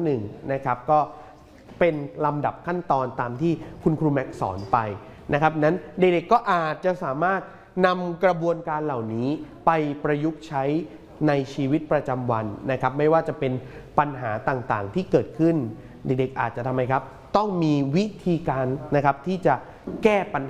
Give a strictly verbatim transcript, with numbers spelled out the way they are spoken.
หนึ่งนะครับก็เป็นลำดับขั้นตอนตามที่คุณครูแม็กสอนไปนะครับนั้นเด็กๆก็อาจจะสามารถนำกระบวนการเหล่านี้ไปประยุกต์ใช้ในชีวิตประจำวันนะครับไม่ว่าจะเป็นปัญหาต่างๆที่เกิดขึ้นเด็กๆอาจจะทำไมครับต้องมีวิธีการนะครับที่จะแก้ปัญหา